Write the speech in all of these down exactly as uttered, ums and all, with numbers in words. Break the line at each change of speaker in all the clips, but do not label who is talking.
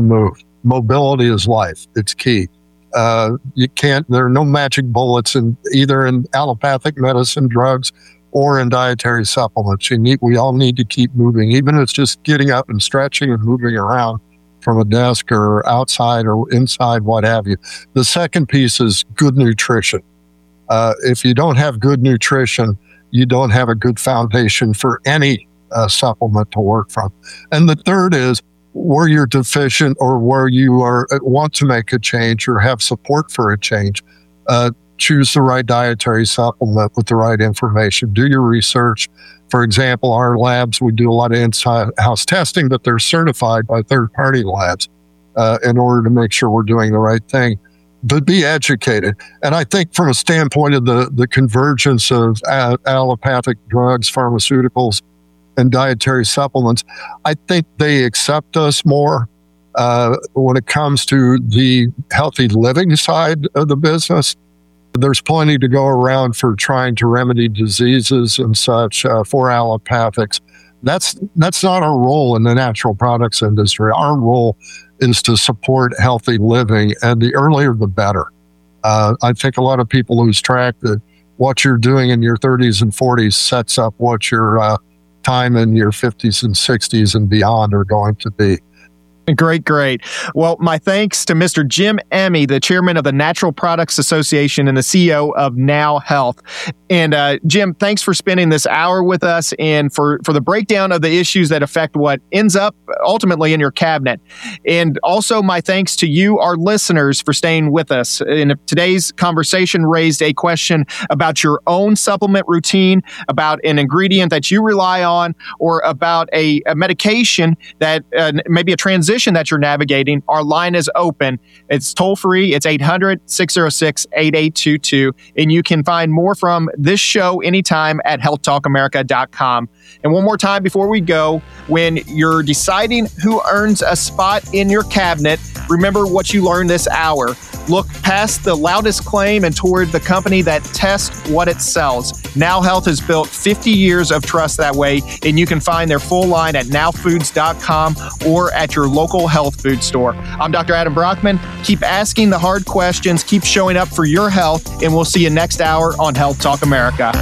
move. Mobility is life. It's key. Uh, you can't, there are no magic bullets in either in allopathic medicine, drugs, or in dietary supplements. You need, we all need to keep moving, even if it's just getting up and stretching and moving around from a desk or outside or inside, what have you. The second piece is good nutrition. Uh, if you don't have good nutrition, you don't have a good foundation for any uh, supplement to work from. And the third is where you're deficient or where you are want to make a change or have support for a change. Uh, choose the right dietary supplement with the right information. Do your research. For example, our labs, we do a lot of in-house testing, but they're certified by third-party labs uh, in order to make sure we're doing the right thing. But be educated. And I think from a standpoint of the, the convergence of uh, allopathic drugs, pharmaceuticals, and dietary supplements, I think they accept us more uh, when it comes to the healthy living side of the business. There's plenty to go around for trying to remedy diseases and such uh, for allopathics. That's that's not our role in the natural products industry. Our role is to support healthy living, and the earlier the better. Uh, I think a lot of people lose track that what you're doing in your thirties and forties sets up what your uh, time in your fifties and sixties and beyond are going to be.
Great, great. Well, my thanks to Mister Jim Emme, the chairman of the Natural Products Association and the C E O of Now Health. And uh, Jim, thanks for spending this hour with us and for, for the breakdown of the issues that affect what ends up ultimately in your cabinet. And also my thanks to you, our listeners, for staying with us. And today's conversation raised a question about your own supplement routine, about an ingredient that you rely on, or about a, a medication that uh, maybe a transition that you're navigating. Our line is open. It's toll free. It's eight hundred, six oh six, eight eight two two. And you can find more from this show anytime at health talk america dot com. And one more time before we go, when you're deciding who earns a spot in your cabinet, remember what you learned this hour. Look past the loudest claim and toward the company that tests what it sells. Now Health has built fifty years of trust that way, and you can find their full line at now foods dot com or at your local health food store. I'm Doctor Adam Brockman. Keep asking the hard questions, keep showing up for your health, and we'll see you next hour on Health Talk America.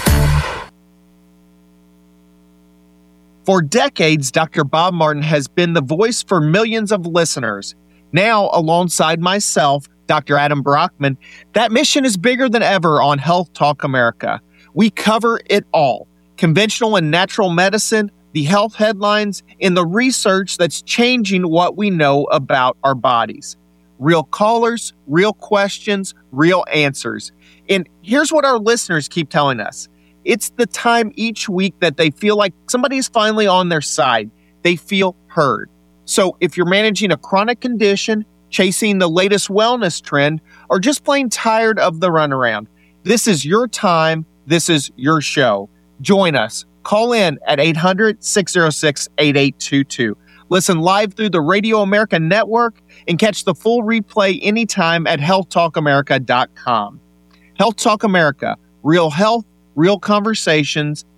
For decades, Doctor Bob Martin has been the voice for millions of listeners. Now, alongside myself, Doctor Adam Brockman, that mission is bigger than ever on Health Talk America. We cover it all: conventional and natural medicine, the health headlines, and the research that's changing what we know about our bodies. Real callers, real questions, real answers. And here's what our listeners keep telling us. It's the time each week that they feel like somebody's finally on their side. They feel heard. So if you're managing a chronic condition, chasing the latest wellness trend, or just plain tired of the runaround, this is your time. This is your show. Join us. Call in at eight hundred, six oh six, eight eight two two. Listen live through the Radio America Network and catch the full replay anytime at health talk america dot com. Health Talk America, real health, real conversations,